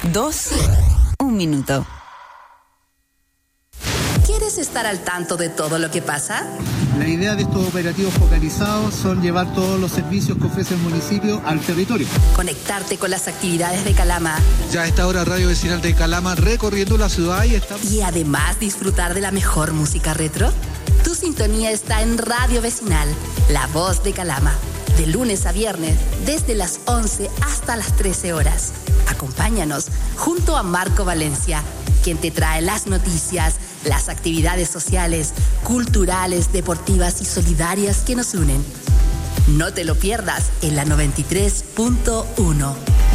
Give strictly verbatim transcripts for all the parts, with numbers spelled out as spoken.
dos, un minuto. ¿Quieres estar al tanto de todo lo que pasa? La idea de estos operativos focalizados son llevar todos los servicios que ofrece el municipio al territorio. Conectarte con las actividades de Calama. Ya a esta hora Radio Vecinal de Calama recorriendo la ciudad y está... Y además disfrutar de la mejor música retro. Tu sintonía está en Radio Vecinal, la voz de Calama. De lunes a viernes, desde las once hasta las trece horas. Acompáñanos junto a Marco Valencia, quien te trae las noticias, las actividades sociales, culturales, deportivas y solidarias que nos unen. No te lo pierdas en la noventa y tres punto uno.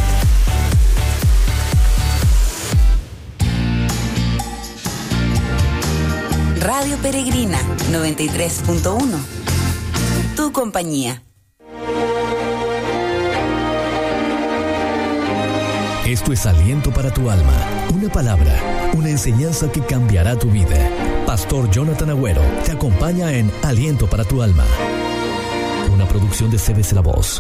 Radio Peregrina noventa y tres punto uno. Tu compañía. Esto es Aliento para tu alma, una palabra, una enseñanza que cambiará tu vida. Pastor Jonathan Agüero te acompaña en Aliento para tu alma, una producción de C B C La Voz.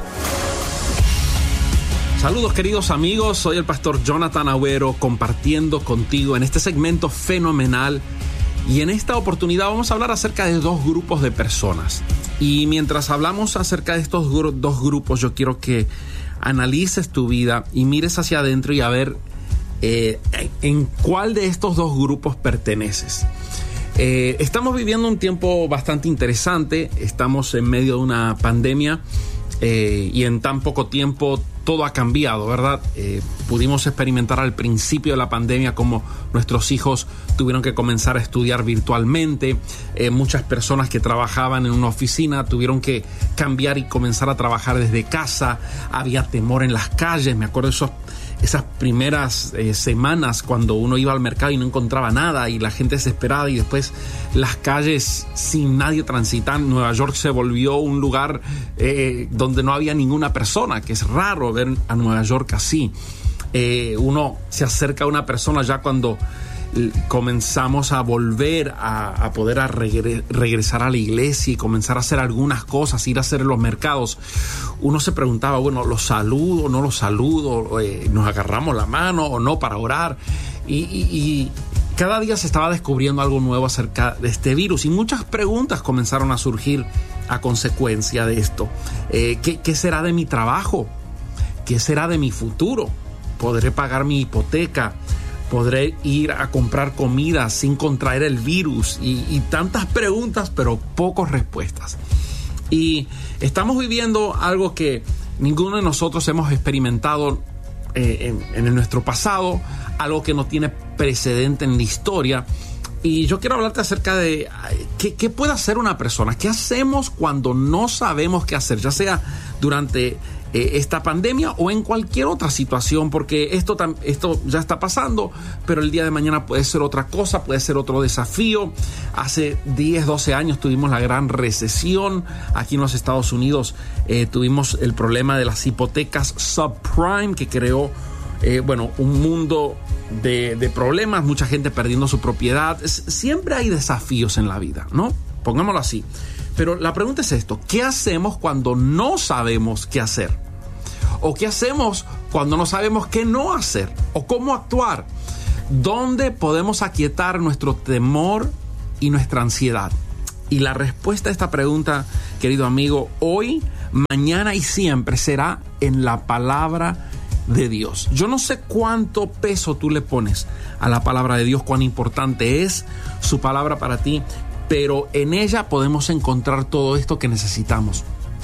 Saludos queridos amigos, soy el Pastor Jonathan Agüero compartiendo contigo en este segmento fenomenal, y en esta oportunidad vamos a hablar acerca de dos grupos de personas. Y mientras hablamos acerca de estos gru- dos grupos, yo quiero que analices tu vida y mires hacia adentro y a ver eh, en cuál de estos dos grupos perteneces. Eh, estamos viviendo un tiempo bastante interesante, estamos en medio de una pandemia eh, y en tan poco tiempo todo ha cambiado, ¿verdad? Eh, pudimos experimentar al principio de la pandemia cómo nuestros hijos tuvieron que comenzar a estudiar virtualmente. Eh, muchas personas que trabajaban en una oficina tuvieron que cambiar y comenzar a trabajar desde casa. Había temor en las calles. Me acuerdo de esos, esas primeras eh, semanas cuando uno iba al mercado y no encontraba nada y la gente desesperada, y después las calles sin nadie transitar. Nueva York se volvió un lugar eh, donde no había ninguna persona, que es raro ver a Nueva York así. Eh, uno se acerca a una persona ya cuando comenzamos a volver a, a poder a regre, regresar a la iglesia y comenzar a hacer algunas cosas, ir a hacer los mercados. Uno se preguntaba, bueno, ¿lo saludo o no lo saludo? Eh, ¿Nos agarramos la mano o no para orar? Y, y, y cada día se estaba descubriendo algo nuevo acerca de este virus, y muchas preguntas comenzaron a surgir a consecuencia de esto. Eh, ¿qué, ¿Qué será de mi trabajo? ¿Qué será de mi futuro? ¿Podré pagar mi hipoteca? ¿Podré ir a comprar comida sin contraer el virus? Y, y tantas preguntas, pero pocas respuestas. Y estamos viviendo algo que ninguno de nosotros hemos experimentado eh, en, en nuestro pasado, algo que no tiene precedente en la historia. Y yo quiero hablarte acerca de qué, qué puede hacer una persona. ¿Qué hacemos cuando no sabemos qué hacer? Ya sea durante eh, esta pandemia o en cualquier otra situación, porque esto, esto ya está pasando, pero el día de mañana puede ser otra cosa, puede ser otro desafío. Hace diez, doce años tuvimos la gran recesión. Aquí en los Estados Unidos eh, tuvimos el problema de las hipotecas subprime, que creó Eh, bueno, un mundo de, de problemas, mucha gente perdiendo su propiedad. Es, siempre hay desafíos en la vida, ¿no? Pongámoslo así. Pero la pregunta es esto: ¿qué hacemos cuando no sabemos qué hacer? ¿O qué hacemos cuando no sabemos qué no hacer? ¿O cómo actuar? ¿Dónde podemos aquietar nuestro temor y nuestra ansiedad? Y la respuesta a esta pregunta, querido amigo, hoy, mañana y siempre será en la palabra de Dios. Yo no sé cuánto peso tú le pones a la palabra de Dios, cuán importante es su palabra para ti, pero en ella podemos encontrar todo esto que necesitamos.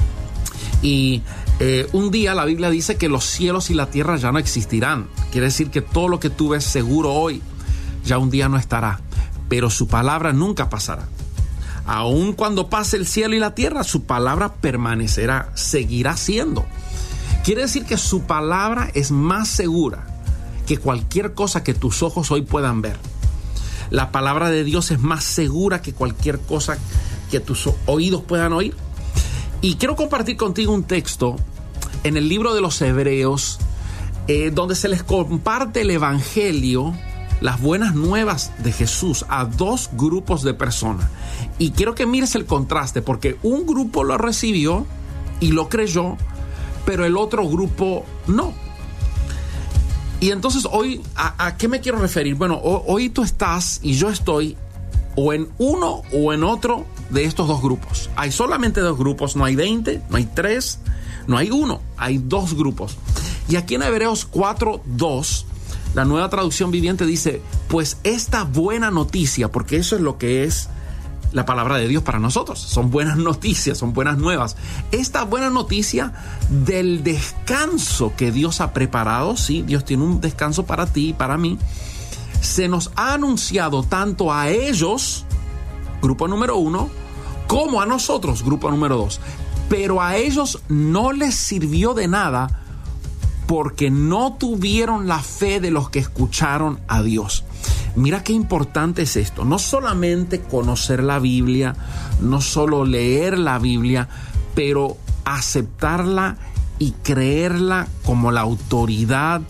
Y eh, un día la Biblia dice que los cielos y la tierra ya no existirán. Quiere decir que todo lo que tú ves seguro hoy, ya un día no estará, pero su palabra nunca pasará. Aun cuando pase el cielo y la tierra, su palabra permanecerá, seguirá siendo. Quiere decir que su palabra es más segura que cualquier cosa que tus ojos hoy puedan ver. La palabra de Dios es más segura que cualquier cosa que tus oídos puedan oír. Y quiero compartir contigo un texto en el libro de los Hebreos, eh, donde se les comparte el evangelio, las buenas nuevas de Jesús, a dos grupos de personas. Y quiero que mires el contraste, porque un grupo lo recibió y lo creyó, pero el otro grupo no. Y entonces hoy, ¿a, a qué me quiero referir? Bueno, ho, hoy tú estás y yo estoy o en uno o en otro de estos dos grupos. Hay solamente dos grupos, no hay veinte, no hay tres, no hay uno, hay dos grupos. Y aquí en Hebreos cuatro dos, la Nueva Traducción Viviente dice, pues esta buena noticia, porque eso es lo que es la palabra de Dios para nosotros, son buenas noticias, son buenas nuevas. Esta buena noticia del descanso que Dios ha preparado, sí, Dios tiene un descanso para ti y para mí, se nos ha anunciado tanto a ellos, grupo número uno, como a nosotros, grupo número dos. Pero a ellos no les sirvió de nada porque no tuvieron la fe de los que escucharon a Dios. Mira qué importante es esto. No solamente conocer la Biblia, no solo leer la Biblia, pero aceptarla y creerla como la autoridad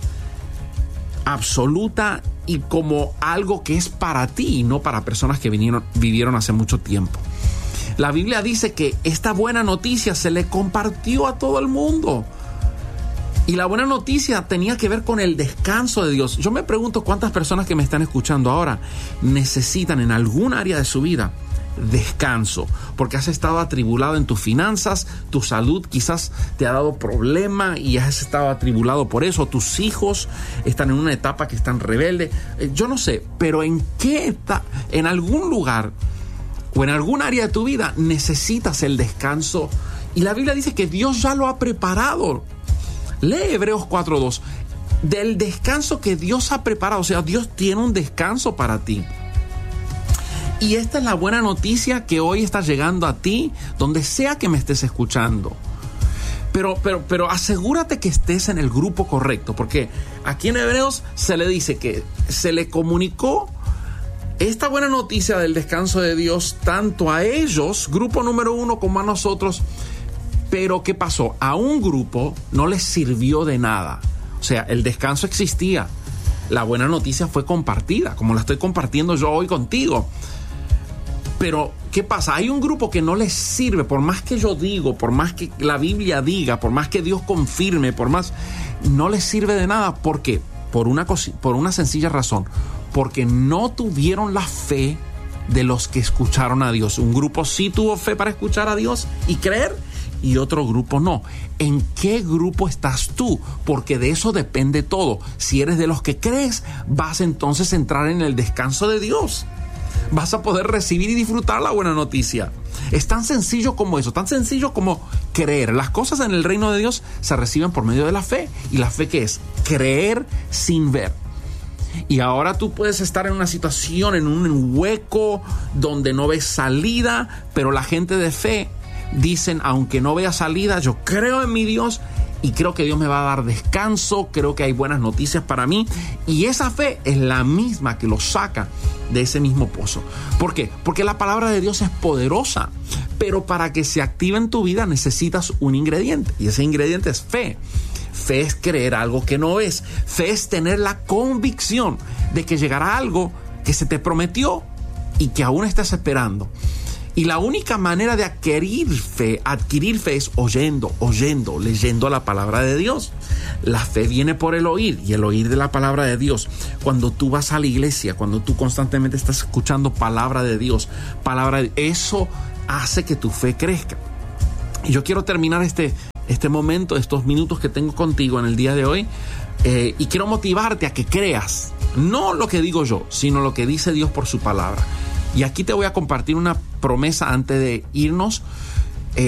absoluta y como algo que es para ti y no para personas que vinieron, vivieron hace mucho tiempo. La Biblia dice que esta buena noticia se le compartió a todo el mundo. Y la buena noticia tenía que ver con el descanso de Dios. Yo me pregunto cuántas personas que me están escuchando ahora necesitan en algún área de su vida descanso, porque has estado atribulado en tus finanzas, tu salud quizás te ha dado problema y has estado atribulado por eso, tus hijos están en una etapa que están rebeldes, yo no sé, pero en qué etapa, en algún lugar o en algún área de tu vida necesitas el descanso, y la Biblia dice que Dios ya lo ha preparado. Lee Hebreos cuatro dos, del descanso que Dios ha preparado. O sea, Dios tiene un descanso para ti. Y esta es la buena noticia que hoy está llegando a ti, donde sea que me estés escuchando. Pero, pero, pero asegúrate que estés en el grupo correcto, porque aquí en Hebreos se le dice que se le comunicó esta buena noticia del descanso de Dios tanto a ellos, grupo número uno, como a nosotros. Pero ¿qué pasó? A un grupo no les sirvió de nada. O sea, el descanso existía. La buena noticia fue compartida, como la estoy compartiendo yo hoy contigo. Pero, ¿qué pasa? Hay un grupo que no les sirve, por más que yo digo, por más que la Biblia diga, por más que Dios confirme, por más, no les sirve de nada. ¿Por qué? Por una, por una sencilla razón. Porque no tuvieron la fe de los que escucharon a Dios. Un grupo sí tuvo fe para escuchar a Dios y creer, y otro grupo no. ¿En qué grupo estás tú? Porque de eso depende todo. Si eres de los que crees, vas entonces a entrar en el descanso de Dios. Vas a poder recibir y disfrutar la buena noticia. Es tan sencillo como eso, tan sencillo como creer. Las cosas en el reino de Dios se reciben por medio de la fe. ¿Y la fe qué es? Creer sin ver. Y ahora tú puedes estar en una situación, en un hueco donde no ves salida, pero la gente de fe dicen, aunque no vea salida, yo creo en mi Dios y creo que Dios me va a dar descanso, creo que hay buenas noticias para mí, y esa fe es la misma que lo saca de ese mismo pozo. ¿Por qué? Porque la palabra de Dios es poderosa, pero para que se active en tu vida necesitas un ingrediente, y ese ingrediente es fe. Fe es creer algo que no es. Fe es tener la convicción de que llegará algo que se te prometió y que aún estás esperando. Y la única manera de adquirir fe, adquirir fe es oyendo, oyendo, leyendo la palabra de Dios. La fe viene por el oír, y el oír de la palabra de Dios. Cuando tú vas a la iglesia, cuando tú constantemente estás escuchando palabra de Dios, palabra de, eso hace que tu fe crezca. Y yo quiero terminar este, este momento, estos minutos que tengo contigo en el día de hoy, eh, y quiero motivarte a que creas, no lo que digo yo, sino lo que dice Dios por su palabra. Y aquí te voy a compartir una promesa antes de irnos.